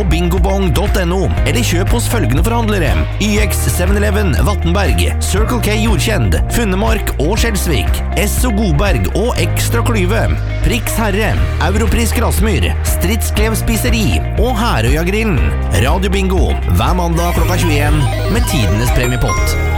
på bingobong.no, eller kjøp hos følgende forhandlere: YX 7-Eleven, Vattenberg, Circle K Jordkjend, Funnemark og Skjelsvik, Esso Godberg og Ekstra Klyve, Prix Herre, Europris Grasmyr, Stridsklev Spiseri og Herøya Grillen. Radio Bingo hver mandag klokka 21 med tidenes premiepott.